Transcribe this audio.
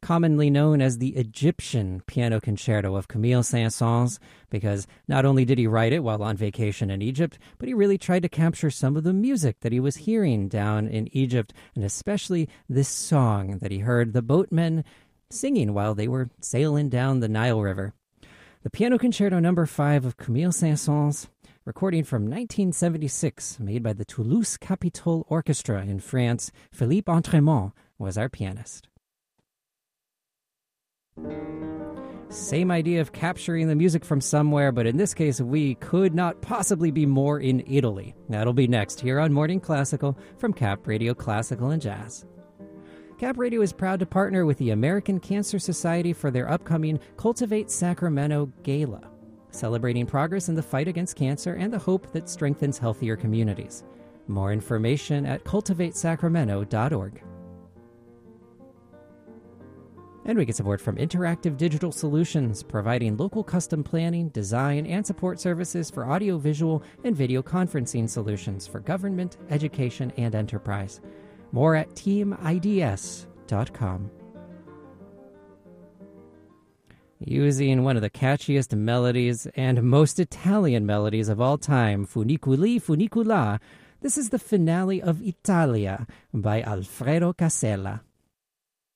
commonly known as the Egyptian Piano Concerto of Camille Saint-Saëns, because not only did he write it while on vacation in Egypt, but he really tried to capture some of the music that he was hearing down in Egypt, and especially this song that he heard the boatmen singing while they were sailing down the Nile River. The Piano Concerto No. 5 of Camille Saint-Saëns, recording from 1976, made by the Toulouse Capitole Orchestra in France. Philippe Entremont was our pianist. Same idea of capturing the music from somewhere, but in this case, we could not possibly be more in Italy. That'll be next here on Morning Classical from Cap Radio Classical and Jazz. Cap Radio is proud to partner with the American Cancer Society for their upcoming Cultivate Sacramento Gala, celebrating progress in the fight against cancer and the hope that strengthens healthier communities. More information at cultivatesacramento.org. And we get support from Interactive Digital Solutions, providing local custom planning, design, and support services for audio-visual and video conferencing solutions for government, education, and enterprise. More at teamids.com. Using one of the catchiest melodies and most Italian melodies of all time, Funiculi Funicula, this is the finale of Italia by Alfredo Casella.